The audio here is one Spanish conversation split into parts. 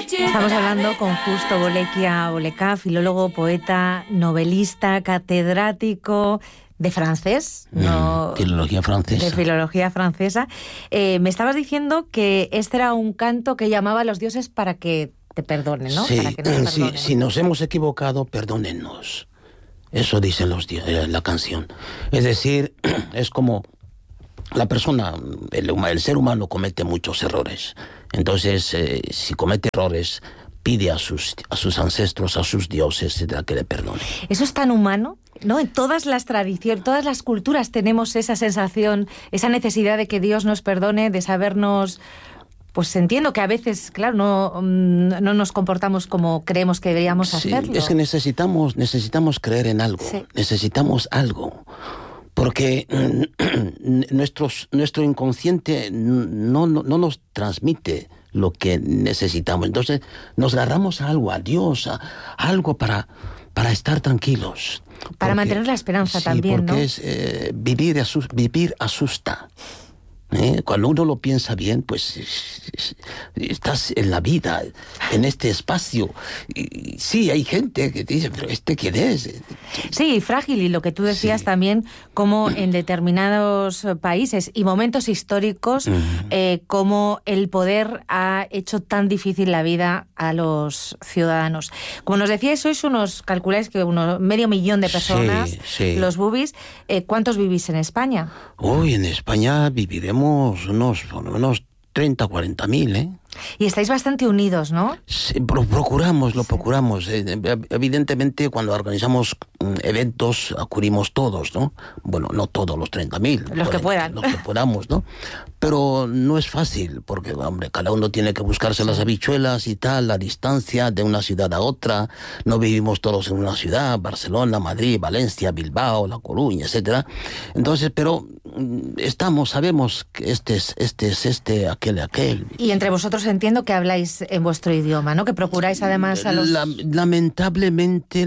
Estamos hablando con Justo Bolequia Bolecá, filólogo, poeta, novelista, catedrático de francés, filología francesa. De filología francesa. Me estabas diciendo que este era un canto que llamaba a los dioses para que te perdonen, ¿no? Sí, para que nos perdonen. Si nos hemos equivocado, perdónennos. Eso dicen la canción. Es decir, es como la persona, el ser humano comete muchos errores. Entonces, si comete errores, pide a sus ancestros, a sus dioses, etcétera, que le perdonen. Eso es tan humano, ¿no? En todas las tradiciones, todas las culturas tenemos esa sensación, esa necesidad de que Dios nos perdone, de sabernos. Pues entiendo que a veces, claro, no nos comportamos como creemos que deberíamos hacerlo. Es que necesitamos creer en algo, necesitamos algo. Porque nuestro inconsciente no nos transmite lo que necesitamos. Entonces nos agarramos a algo, a Dios, a algo para estar tranquilos. Para mantener la esperanza también, porque ¿no? Es, vivir asusta. Cuando uno lo piensa bien, pues estás en la vida, en este espacio. Y sí, hay gente que dice, pero ¿quién es? Sí, frágil, y lo que tú decías también, como en determinados países y momentos históricos, como el poder ha hecho tan difícil la vida a los ciudadanos. Como nos decíais, sois calculáis que unos 500,000 de personas, los bubis. ¿Cuántos vivís en España? Hoy en España viviremos por lo menos 30 o 40,000, ¿eh? Y estáis bastante unidos, ¿no? Sí, lo procuramos. Evidentemente, cuando organizamos eventos, acudimos todos, ¿no? Bueno, no todos los 30,000. Los que puedan. Los que podamos, ¿no? Pero no es fácil, porque, hombre, cada uno tiene que buscarse las habichuelas y tal, la distancia de una ciudad a otra. No vivimos todos en una ciudad, Barcelona, Madrid, Valencia, Bilbao, La Coruña, etcétera. Entonces, pero sabemos que este es aquel. Y entre vosotros entiendo que habláis en vuestro idioma, ¿no? Que procuráis además a los... Lamentablemente,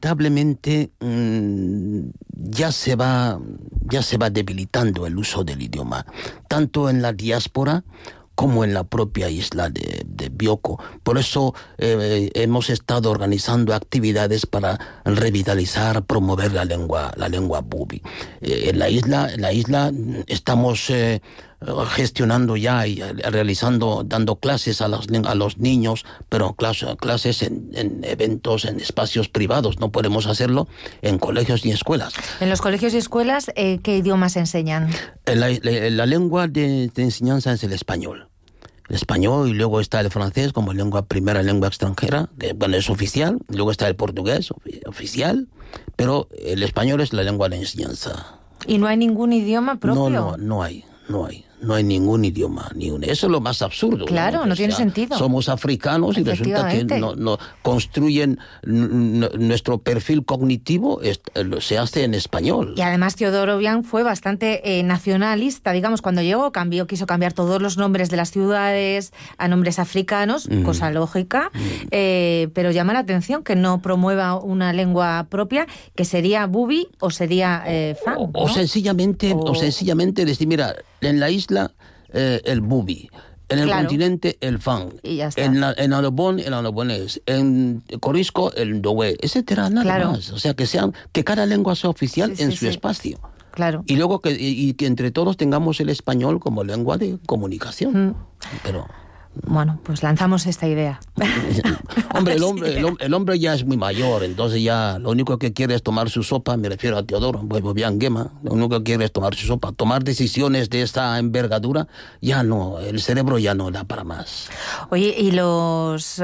ya se va debilitando el uso del idioma, tanto en la diáspora como en la propia isla de Bioko. Por eso hemos estado organizando actividades para revitalizar, promover la lengua bubi. En la isla estamos gestionando ya y dando clases a los niños, pero clases en eventos, en espacios privados. No podemos hacerlo en colegios ni escuelas. En los colegios y escuelas, ¿qué idiomas enseñan? La lengua de enseñanza es el español. El español, y luego está el francés como primera lengua extranjera, que bueno, es oficial. Luego está el portugués oficial, pero el español es la lengua de enseñanza. ¿Y no hay ningún idioma propio? No hay ningún idioma, Eso es lo más absurdo. Claro, no tiene sentido. Somos africanos y resulta que no construyen nuestro perfil cognitivo, se hace en español. Y además Teodoro Obiang fue bastante nacionalista, digamos, cuando llegó, quiso cambiar todos los nombres de las ciudades a nombres africanos, cosa lógica, pero llama la atención que no promueva una lengua propia, que sería bubi o sería fang, ¿no? O sencillamente decir, mira, en la isla el bubi, en el continente el fang, y ya está. en Alobón el alobonés, en Corisco el ndowe, etcétera, nada más. O sea, que cada lengua sea oficial en su espacio. Claro. Y luego que entre todos tengamos el español como lengua de comunicación. Pero bueno, pues lanzamos esta idea. Hombre, el hombre ya es muy mayor, entonces ya lo único que quiere es tomar su sopa, me refiero a Teodoro, Obiang Guema, lo único que quiere es tomar su sopa. Tomar decisiones de esta envergadura, ya no, el cerebro ya no da para más. Oye, y los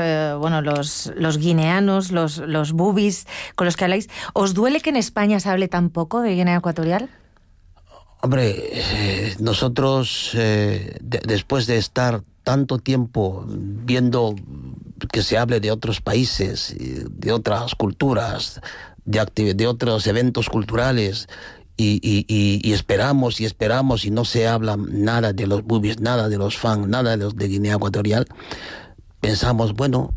guineanos, los bubis con los que habláis, ¿os duele que en España se hable tan poco de Guinea Ecuatorial? Hombre, nosotros, después de estar tanto tiempo viendo que se hable de otros países, de otras culturas, de otros eventos culturales, y esperamos y no se habla nada de los bubis, nada de los fang, nada de los de Guinea Ecuatorial, pensamos, bueno,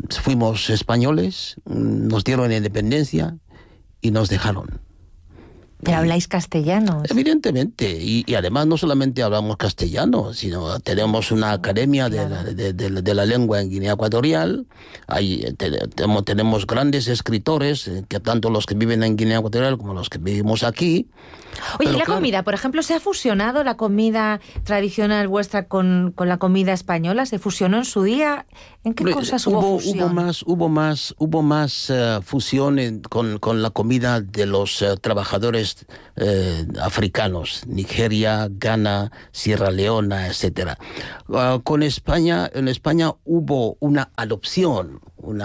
fuimos españoles, nos dieron la independencia y nos dejaron. Pero habláis castellano. Evidentemente, y además no solamente hablamos castellano, sino tenemos una academia de la lengua en Guinea Ecuatorial. Ahí tenemos grandes escritores, que tanto los que viven en Guinea Ecuatorial como los que vivimos aquí. Oye, ¿y la comida? Por ejemplo, ¿se ha fusionado la comida tradicional vuestra con la comida española? ¿Se fusionó en su día? ¿En qué cosas hubo fusión? Hubo más fusión con la comida de los trabajadores africanos, Nigeria, Ghana, Sierra Leona, etcétera. En España hubo una adopción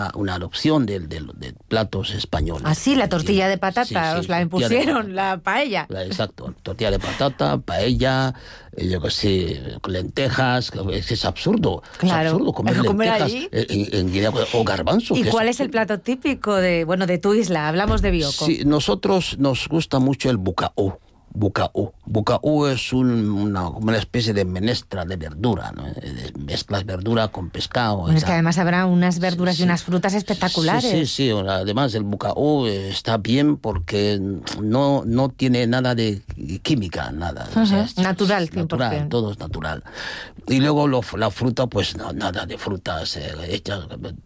de platos españoles. Ah, sí, la tortilla de patata, sí, os la impusieron, la paella. Exacto, tortilla de patata, paella, yo qué sé, lentejas, es absurdo. Claro, es absurdo comer lentejas allí en Guinea, o garbanzo. ¿Y cuál es el plato típico de tu isla? Hablamos de Bioko. Sí, nosotros nos gusta mucho el bucaú. Bucaú es una especie de menestra de verdura, ¿no? Mezclas verdura con pescado. Bueno, es que además habrá unas verduras y unas frutas espectaculares. Sí. Además el bucaú está bien porque no tiene nada de química, nada. Uh-huh. O sea, natural, 100%. Natural, todo es natural. Y luego la fruta, pues nada de frutas hechas...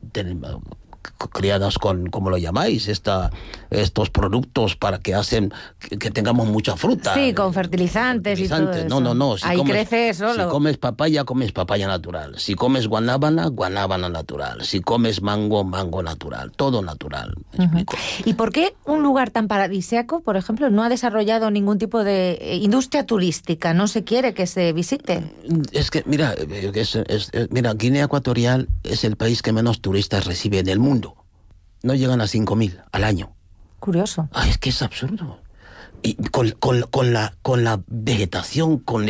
criadas con, ¿cómo lo llamáis? Estos productos para que hacen que tengamos mucha fruta. Sí, con fertilizantes y todo eso. No. Ahí crece solo. Si comes papaya natural. Si comes guanábana natural. Si comes mango natural. Todo natural. ¿Me explico? ¿Y por qué un lugar tan paradisíaco, por ejemplo, no ha desarrollado ningún tipo de industria turística? ¿No se quiere que se visite? Es que, mira, Guinea Ecuatorial es el país que menos turistas recibe en el mundo. No llegan a 5.000 al año. Curioso. Es que es absurdo. Y con la vegetación, con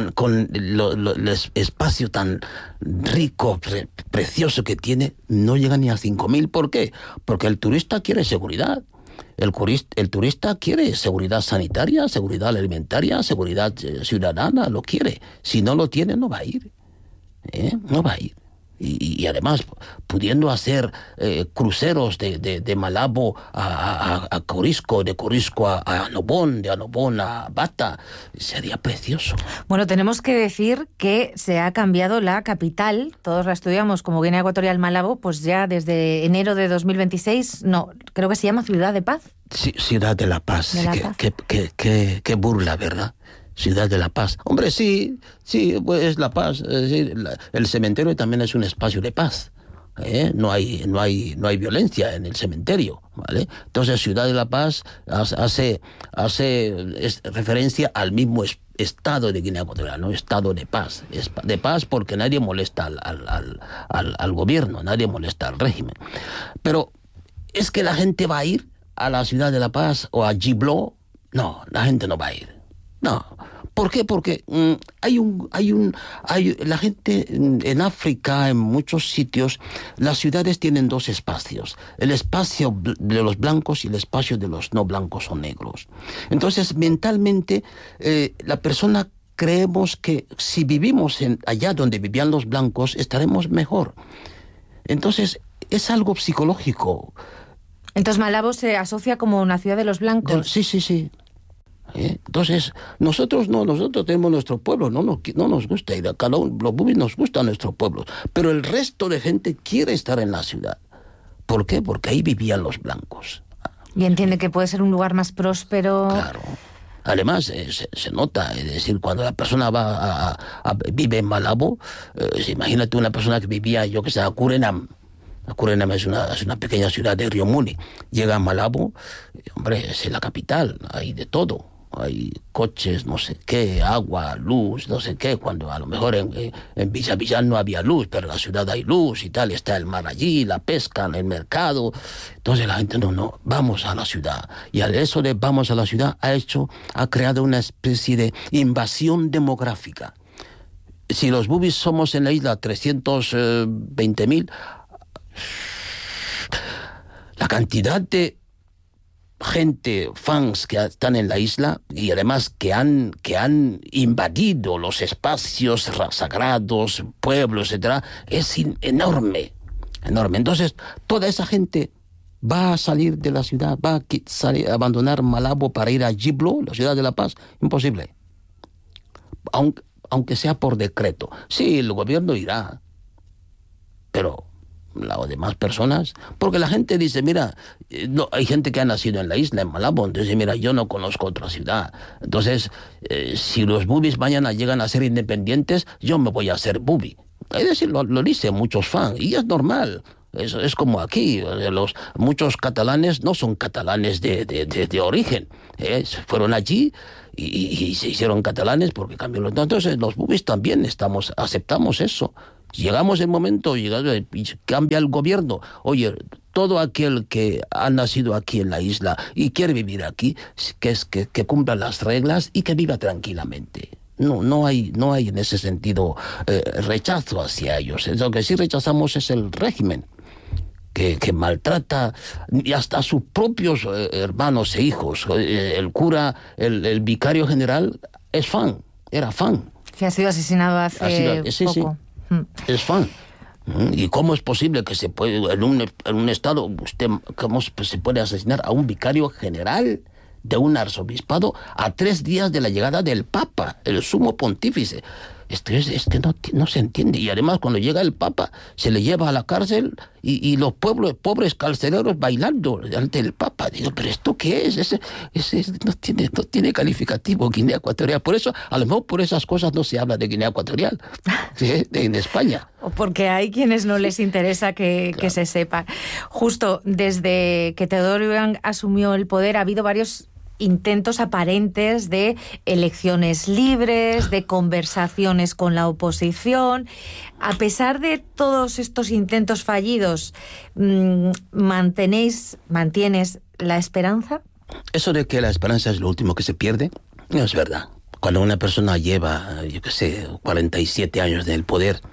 el espacio tan rico, precioso que tiene, no llega ni a 5.000. ¿Por qué? Porque el turista quiere seguridad. El turista quiere seguridad sanitaria, seguridad alimentaria, seguridad ciudadana, lo quiere. Si no lo tiene, no va a ir. No va a ir. Y además, pudiendo hacer cruceros de Malabo a Corisco, de Corisco a Annobón, de Annobón a Bata, sería precioso. Bueno, tenemos que decir que se ha cambiado la capital, todos la estudiamos como Guinea Ecuatorial Malabo, pues ya desde enero de 2026, creo que se llama Ciudad de Paz. Sí, Ciudad de la Paz. Qué burla, ¿verdad? Ciudad de la Paz. Hombre, sí, pues La Paz. Es decir, el cementerio también es un espacio de paz. No hay violencia en el cementerio, ¿vale? Entonces, Ciudad de la Paz hace referencia al mismo estado de Guinea Ecuatorial, ¿no? Estado de paz. De paz porque nadie molesta al gobierno, nadie molesta al régimen. Pero, ¿es que la gente va a ir a la Ciudad de la Paz o a Giblo? No, la gente no va a ir. No. ¿Por qué? Porque la gente en África, en muchos sitios, las ciudades tienen dos espacios. El espacio de los blancos y el espacio de los no blancos o negros. Entonces, mentalmente, la persona creemos que si vivimos allá donde vivían los blancos, estaremos mejor. Entonces, es algo psicológico. Entonces, Malabo se asocia como una ciudad de los blancos. Sí. Entonces, nosotros tenemos nuestro pueblo, no nos gusta ir a cada uno, los bubis nos gusta nuestro pueblo, pero el resto de gente quiere estar en la ciudad. ¿Por qué? Porque ahí vivían los blancos. Y entiende que puede ser un lugar más próspero. Claro. Además, se nota, es decir, cuando la persona vive en Malabo, imagínate una persona que vivía, yo que sé, a Curenam. Curenam es una pequeña ciudad de Río Muni. Llega a Malabo, hombre, es la capital, hay de todo. Hay coches, no sé qué, agua, luz, no sé qué, cuando a lo mejor en Villavillán no había luz, pero en la ciudad hay luz y tal, está el mar allí, la pesca, el mercado. Entonces la gente no, vamos a la ciudad. Y a eso de vamos a la ciudad ha creado una especie de invasión demográfica. Si los bubis somos en la isla 320.000, la cantidad de gente, fans que están en la isla y además que han invadido los espacios sagrados, pueblos, etcétera, es enorme. Entonces, toda esa gente ¿Va a salir de la ciudad? ¿Va a abandonar Malabo para ir a Giblo, la ciudad de La Paz? Imposible. Aunque sea por decreto. Sí, el gobierno irá, pero las demás personas, porque la gente dice, mira, no, hay gente que ha nacido en la isla, en Malabo, entonces mira, yo no conozco otra ciudad, entonces si los bubis mañana llegan a ser independientes, yo me voy a hacer bubi. Es decir, lo dicen muchos fans, y es normal. Es como aquí, muchos catalanes no son catalanes de origen, fueron allí y se hicieron catalanes porque cambió. Entonces los bubis también aceptamos eso. Llegamos el momento, y cambia el gobierno. Oye, todo aquel que ha nacido aquí en la isla y quiere vivir aquí, que cumpla las reglas y que viva tranquilamente. No hay en ese sentido rechazo hacia ellos. Lo que sí rechazamos es el régimen que maltrata y hasta a sus propios hermanos e hijos. El cura, el vicario general era fan. Que ha sido asesinado hace poco. Sí. Es fan. ¿Y cómo es posible que se puede, en un estado, cómo se puede asesinar a un vicario general de un arzobispado a 3 días de la llegada del Papa, el sumo pontífice? Es que no se entiende. Y además, cuando llega el Papa, se le lleva a la cárcel y los pobres carceleros bailando ante el Papa. Digo, ¿pero esto qué es? No tiene calificativo Guinea Ecuatorial. Por eso, a lo mejor por esas cosas no se habla de Guinea Ecuatorial, ¿sí? En España. O porque hay quienes no les interesa que se sepa. Justo desde que Teodoro Obiang asumió el poder, ha habido varios intentos aparentes de elecciones libres, de conversaciones con la oposición. A pesar de todos estos intentos fallidos, ¿mantienes la esperanza? Eso de que la esperanza es lo último que se pierde, no es verdad. Cuando una persona lleva, 47 años en el poder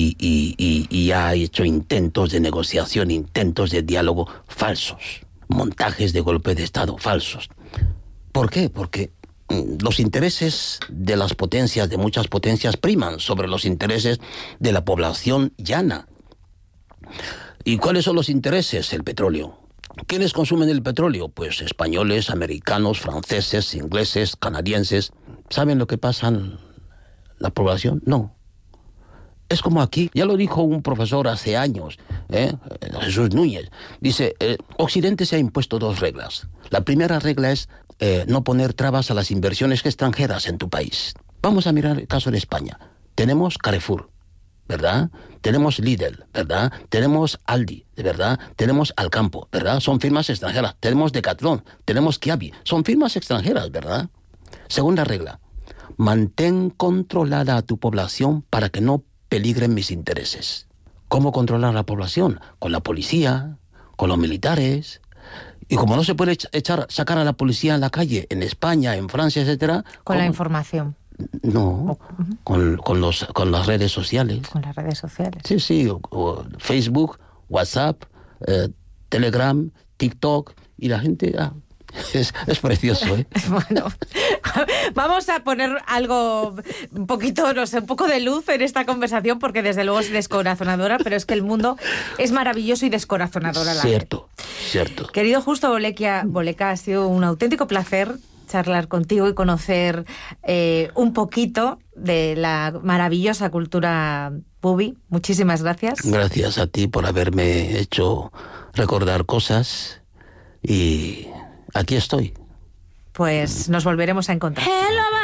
y ha hecho intentos de negociación, intentos de diálogo falsos, montajes de golpe de Estado falsos. ¿Por qué? Porque los intereses de las potencias, de muchas potencias, priman sobre los intereses de la población llana. ¿Y cuáles son los intereses? El petróleo. ¿Quiénes consumen el petróleo? Pues españoles, americanos, franceses, ingleses, canadienses. ¿Saben lo que pasa en la población? No. Es como aquí, ya lo dijo un profesor hace años, Jesús Núñez. Dice, Occidente se ha impuesto 2 reglas. La primera regla es no poner trabas a las inversiones extranjeras en tu país. Vamos a mirar el caso de España. Tenemos Carrefour, ¿verdad? Tenemos Lidl, ¿verdad? Tenemos Aldi, ¿verdad? Tenemos Alcampo, ¿verdad? Son firmas extranjeras. Tenemos Decathlon, tenemos Kiabi. Son firmas extranjeras, ¿verdad? Segunda regla. Mantén controlada a tu población para que no peligren mis intereses. ¿Cómo controlar a la población? Con la policía, con los militares. Y como no se puede sacar a la policía en la calle, en España, en Francia, etcétera. Con la información. No, con las redes sociales. Con las redes sociales. Sí, o Facebook, WhatsApp, Telegram, TikTok, y la gente... Es precioso, ¿eh? Bueno, vamos a poner algo, un poco de luz en esta conversación, porque desde luego es descorazonadora, pero es que el mundo es maravilloso y descorazonador a la vez. Cierto. Querido Justo Boleca, ha sido un auténtico placer charlar contigo y conocer un poquito de la maravillosa cultura bubi. Muchísimas gracias. Gracias a ti por haberme hecho recordar cosas y... aquí estoy. Pues nos volveremos a encontrar.